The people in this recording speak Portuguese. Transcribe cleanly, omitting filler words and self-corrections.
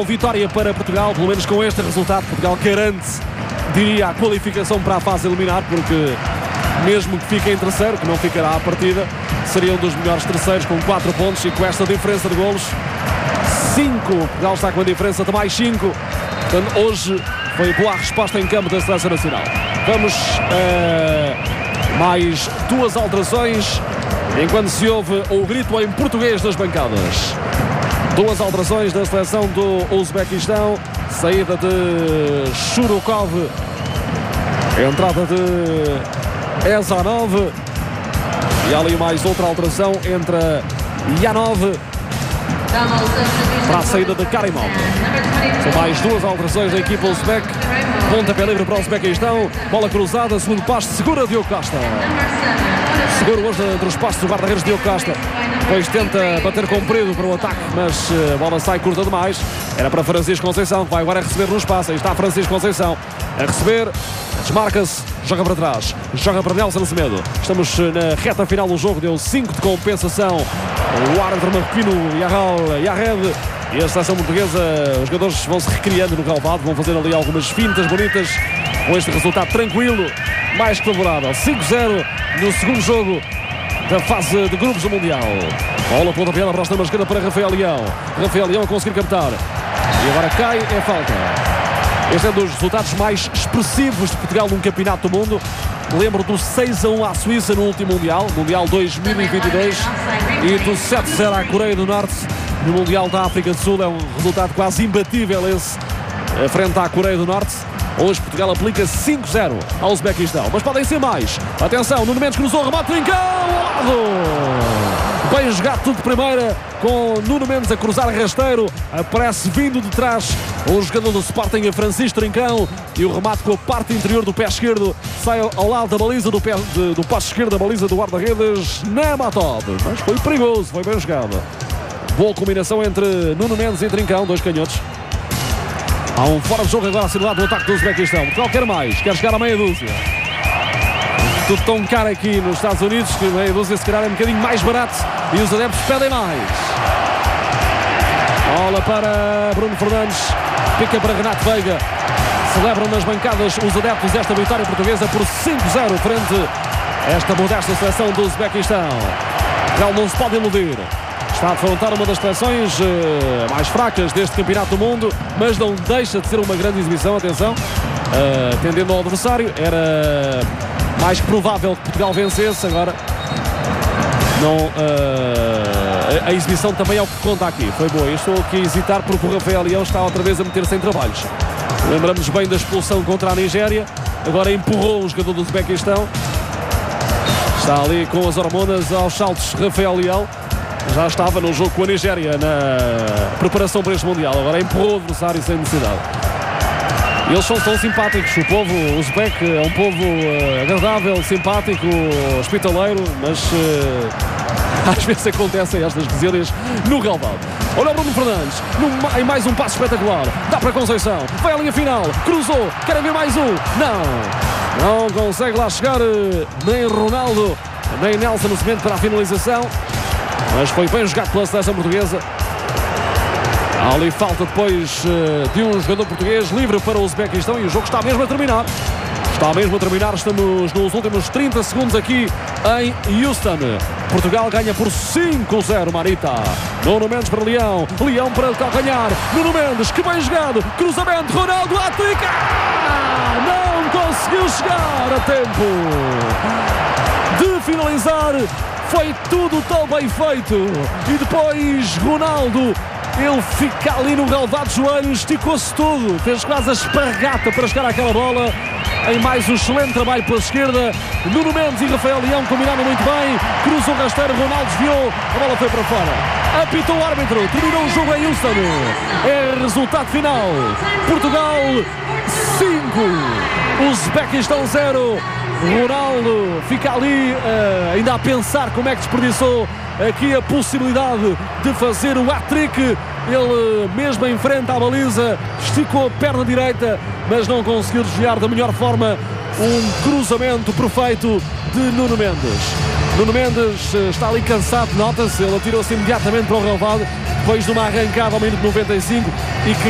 com vitória para Portugal, pelo menos com este resultado, Portugal garante, diria, a qualificação para a fase eliminar, porque mesmo que fique em terceiro, que não ficará à partida, seria um dos melhores terceiros com 4 pontos e com esta diferença de golos, 5. Portugal está com a diferença de mais 5. Portanto, hoje foi boa a resposta em campo da Seleção Nacional. Vamos a mais 2 alterações, enquanto se ouve o grito em português das bancadas. 2 alterações da seleção do Uzbequistão. Saída de Shurukov, entrada de Ezanov, e ali mais outra alteração, entra Yanov para a saída de Karimov. São mais 2 alterações da equipa uzbek. Pontapé livre para o Uzbequistão, bola cruzada, segundo passo, segura Diogo Costa. Seguro hoje entre os passos do guarda-redes Diogo Costa. Depois tenta bater comprido para o ataque, mas a bola sai curta demais. Era para Francisco Conceição, que vai agora receber no espaço. Aí está Francisco Conceição a receber, desmarca-se, joga para trás, joga para Nelson Semedo. Estamos na reta final do jogo, deu 5 de compensação. O árbitro marroquino Yared. E a seleção portuguesa, os jogadores vão se recriando no relvado, vão fazer ali algumas fintas bonitas, com este resultado tranquilo, mais que favorável. 5-0 no segundo jogo da fase de grupos do Mundial. Bola pontapé na próxima esquerda para Rafael Leão. Rafael Leão a conseguir captar. E agora cai, é falta. Este é um dos resultados mais expressivos de Portugal num campeonato do mundo. Lembro do 6-1 à Suíça no último Mundial, Mundial 2022, e do 7-0 à Coreia do Norte no Mundial da África do Sul. É um resultado quase imbatível esse, frente à Coreia do Norte. Hoje Portugal aplica 5-0 ao Uzbequistão, mas podem ser mais. Atenção, Nuno Mendes cruzou, remate, Trincão, ao lado. Bem jogado tudo de primeira, com Nuno Mendes a cruzar rasteiro. Aparece vindo de trás o jogador do Sporting, a Francisco Trincão, e o remate com a parte interior do pé esquerdo sai ao lado da baliza do passo esquerdo da baliza do guarda-redes Nematov. Mas foi perigoso, foi bem jogado. Boa combinação entre Nuno Mendes e Trincão, 2 canhotos. Há um fora de jogo agora assinalado no ataque do Uzbequistão. Portugal quer mais, quer chegar a meia dúzia. Tudo tão caro aqui nos Estados Unidos que meia dúzia se calhar é um bocadinho mais barato e os adeptos pedem mais. Bola para Bruno Fernandes, pica para Renato Veiga. Celebram nas bancadas os adeptos desta vitória portuguesa por 5-0 frente a esta modesta seleção do Uzbequistão. Portugal não se pode iludir. Está a afrontar uma das seleções mais fracas deste campeonato do mundo, mas não deixa de ser uma grande exibição. Atenção, tendendo ao adversário, era mais que provável que Portugal vencesse. Agora não, a exibição também é o que conta aqui. Foi boa. Eu estou aqui a hesitar porque o Rafael Leão está outra vez a meter-se em trabalhos. Lembramos bem da expulsão contra a Nigéria. Agora empurrou o jogador do Uzbequistão. Está ali com as hormonas aos saltos Rafael Leão. Já estava no jogo com a Nigéria na preparação para este Mundial. Agora empurrou o adversário sem necessidade. Eles são simpáticos. O povo uzbek é um povo agradável, simpático, hospitaleiro, mas às vezes acontecem estas desílias no relvado. Olha o Bruno Fernandes em mais um passo espetacular. Dá para Conceição, vai à linha final, cruzou, querem ver mais um? Não consegue lá chegar nem Ronaldo, nem Nelson no cimento para a finalização. Mas foi bem jogado pela seleção portuguesa. Há ali falta depois de um jogador português livre para o Uzbequistão e o jogo está mesmo a terminar. Estamos nos últimos 30 segundos aqui em Houston. Portugal ganha por 5-0, Marita. Nuno Mendes para Leão. Leão para calcanhar. Nuno Mendes, que bem jogado. Cruzamento, Ronaldo, aplica! Não conseguiu chegar a tempo de finalizar. Foi tudo tão bem feito. E depois Ronaldo, ele fica ali no relvado de joelhos, esticou-se tudo, fez quase a esparregata para chegar àquela bola. Em mais um excelente trabalho pela esquerda, Nuno Mendes e Rafael Leão combinaram muito bem. Cruzou o rasteiro, Ronaldo desviou, a bola foi para fora. Apitou o árbitro, terminou o jogo em Houston. É resultado final: Portugal 5, Uzbequistão 0. Ronaldo fica ali ainda a pensar como é que desperdiçou aqui a possibilidade de fazer o hat-trick. Ele mesmo em frente à baliza esticou a perna direita, mas não conseguiu desviar da melhor forma um cruzamento perfeito de Nuno Mendes. Nuno Mendes está ali cansado, nota-se, ele atirou-se imediatamente para o relvado depois de uma arrancada ao minuto 95 e que